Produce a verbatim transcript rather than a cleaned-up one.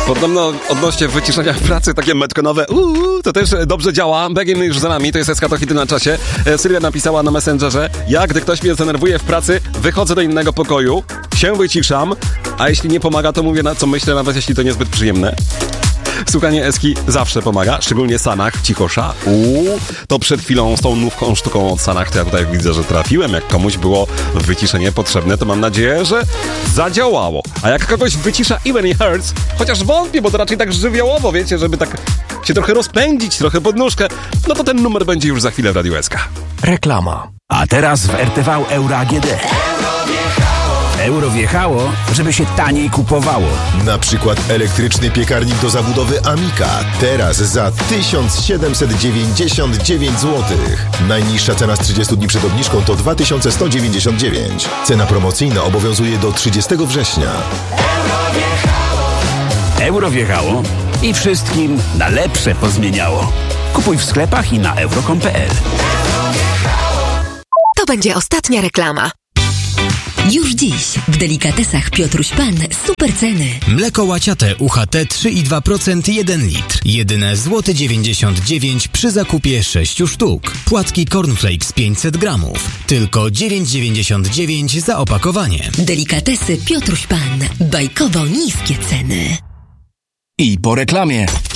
Podobno odnośnie wyciszenia pracy, takie metkonowe, uuu, to też dobrze działa. Begin już za nami, to jest S K to hity na czasie. Sylwia napisała na Messengerze: ja, gdy ktoś mnie zdenerwuje w pracy, wychodzę do innego pokoju, się wyciszam, a jeśli nie pomaga, to mówię, na co myślę, nawet jeśli to niezbyt przyjemne. Słuchanie Eski zawsze pomaga, szczególnie Sanach, cichosza. Uuu, to przed chwilą z tą nówką sztuką od Sanach, to ja tutaj widzę, że trafiłem. Jak komuś było wyciszenie potrzebne, to mam nadzieję, że zadziałało. A jak kogoś wycisza Even It Hurts, chociaż wątpię, bo to raczej tak żywiołowo, wiecie, żeby tak się trochę rozpędzić, trochę pod nóżkę, no to ten numer będzie już za chwilę w Radiu S K. Reklama. A teraz w R T V Euro A G D. Euro wjechało, żeby się taniej kupowało. Na przykład elektryczny piekarnik do zabudowy Amika. Teraz za tysiąc siedemset dziewięćdziesiąt dziewięć złotych. Najniższa cena z trzydziestu dni przed obniżką to dwa tysiące sto dziewięćdziesiąt dziewięć. Cena promocyjna obowiązuje do trzydziestego września. Euro wjechało i wszystkim na lepsze pozmieniało. Kupuj w sklepach i na euro kropka com kropka p l. To będzie ostatnia reklama. Już dziś w delikatesach Piotruś Pan super ceny. Mleko łaciate U H T trzy i dwa procent jeden litr. Jedyne złoty dziewięćdziesiąt dziewięć przy zakupie sześciu sztuk. Płatki cornflakes pięćset gramów. Tylko dziewięć dziewięćdziesiąt dziewięć za opakowanie. Delikatesy Piotruś Pan. Bajkowo niskie ceny. I po reklamie.